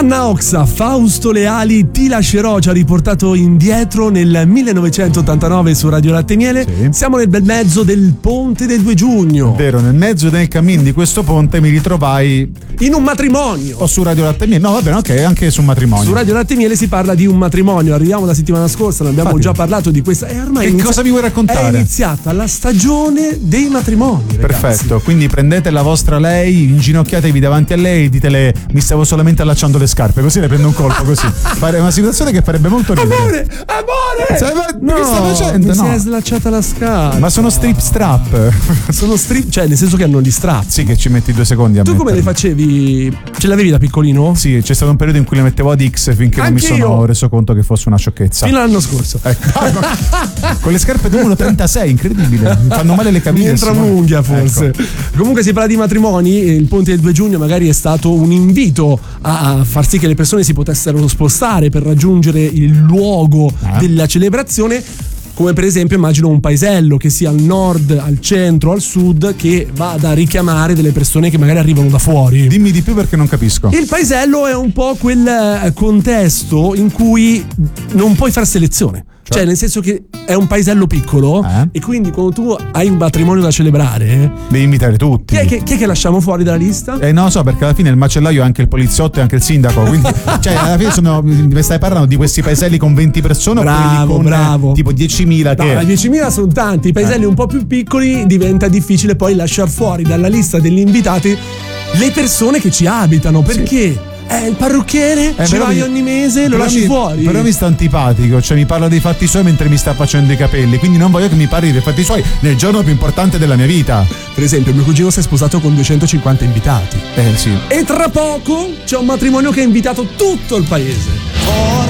Anna Oxa, Fausto Leali, Ti lascerò, ci ha riportato indietro nel 1989 su Radio Latte e Miele. Sì. Siamo nel bel mezzo del ponte del 2 giugno. Vero, nel mezzo del cammin di questo ponte mi ritrovai In un matrimonio. o su Radio Latte e Miele. No, va bene, ok, anche su matrimonio. Su Radio Latte e Miele si parla di un matrimonio. Arriviamo la settimana scorsa, ne abbiamo Infatti. già parlato di questa. E ormai Cosa mi vuoi raccontare? È iniziata la stagione dei matrimoni, ragazzi. Perfetto, quindi prendete la vostra lei, inginocchiatevi davanti a lei, ditele mi stavo solamente allacciando le scarpe, così le prendo un colpo così. Fare una situazione che farebbe molto ridere. Amore! Ma che sta facendo? Mi si No. è slacciata la scarpa. Ma sono strip strap. Sono strip, cioè nel senso che hanno gli strap. Sì, che ci metti 2 secondi a Tu come le metterli. facevi? Ce l'avevi da piccolino? Sì, c'è stato un periodo in cui le mettevo ad X finché non mi Anch'io. sono reso conto che fosse una sciocchezza. Fino all'anno scorso. Con le scarpe numero 36, incredibile. Mi fanno male le Mi caviglie. entra Simone. un'unghia forse. Ecco. Comunque si parla di matrimoni. Il ponte del 2 giugno magari è stato un invito a far sì che le persone si potessero spostare per raggiungere il luogo della celebrazione. Come per esempio immagino un paesello che sia al nord, al centro, al sud, che vada a richiamare delle persone che magari arrivano da fuori. Dimmi di più perché non capisco. Il paesello è un po' quel contesto in cui non puoi fare selezione. Cioè nel senso che è un paesello piccolo e quindi quando tu hai un matrimonio da celebrare devi invitare tutti. chi è che lasciamo fuori dalla lista? Non lo so, perché alla fine il macellaio è anche il poliziotto e anche il sindaco. Quindi, cioè, alla fine stai parlando di questi paeselli con 20 persone o quelli con bravo. tipo 10.000 che. No, 10.000 sono tanti, i paeselli un po' più piccoli diventa difficile poi lasciar fuori dalla lista degli invitati le persone che ci abitano, perché il parrucchiere ci però vai ogni mese, lo lasci fuori. Però mi sta antipatico, cioè mi parla dei fatti suoi mentre mi sta facendo i capelli, quindi non voglio che mi parli dei fatti suoi nel giorno più importante della mia vita. Per esempio mio cugino si è sposato con 250 invitati Sì. e tra poco c'è un matrimonio che ha invitato tutto il paese.